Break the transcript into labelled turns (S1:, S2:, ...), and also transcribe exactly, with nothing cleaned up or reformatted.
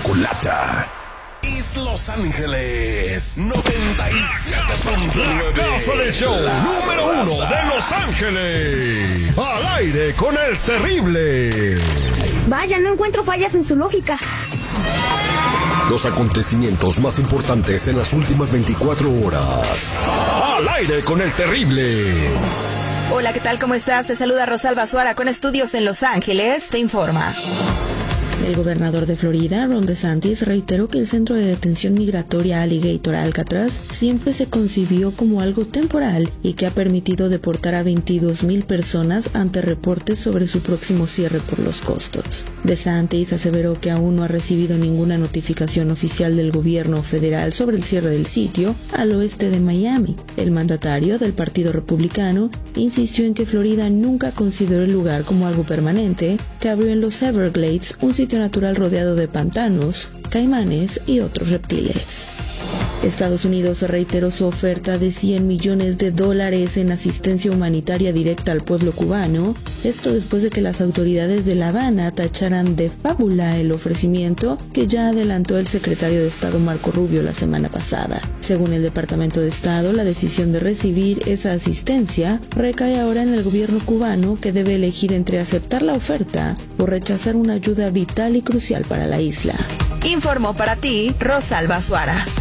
S1: Chocolata. Es Los Ángeles noventa y siete punto nueve.
S2: La casa del show
S1: La
S2: número
S1: raza.
S2: uno de Los Ángeles. Al aire con el terrible.
S3: Vaya, no encuentro fallas en su lógica.
S2: Los acontecimientos más importantes en las últimas veinticuatro horas. Al aire con el terrible.
S4: Hola, ¿qué tal? ¿Cómo estás? Te saluda Rosalba Suara con estudios en Los Ángeles. Te informa. El gobernador de Florida, Ron DeSantis, reiteró que el centro de detención migratoria Alligator Alcatraz siempre se concibió como algo temporal y que ha permitido deportar a veintidós mil personas ante reportes sobre su próximo cierre por los costos. DeSantis aseveró que aún no ha recibido ninguna notificación oficial del gobierno federal sobre el cierre del sitio al oeste de Miami. El mandatario del Partido Republicano insistió en que Florida nunca consideró el lugar como algo permanente, que abrió en los Everglades un sitio natural rodeado de pantanos, caimanes y otros reptiles. Estados Unidos reiteró su oferta de cien millones de dólares en asistencia humanitaria directa al pueblo cubano, esto después de que las autoridades de La Habana tacharan de fábula el ofrecimiento que ya adelantó el secretario de Estado Marco Rubio la semana pasada. Según el Departamento de Estado, la decisión de recibir esa asistencia recae ahora en el gobierno cubano, que debe elegir entre aceptar la oferta o rechazar una ayuda vital y crucial para la isla. Informó para ti Rosalba Suara.